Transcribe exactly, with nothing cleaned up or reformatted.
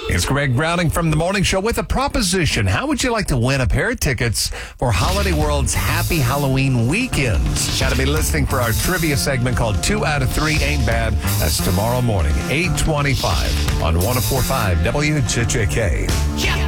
It's Greg Browning from The Morning Show with a proposition. How would you like to win a pair of tickets for Holiday World's Happy Halloween Weekends? Got to be listening for our trivia segment called Two Out of Three Ain't Bad. That's tomorrow morning, eight twenty-five on one oh four point five W J J K. Yeah.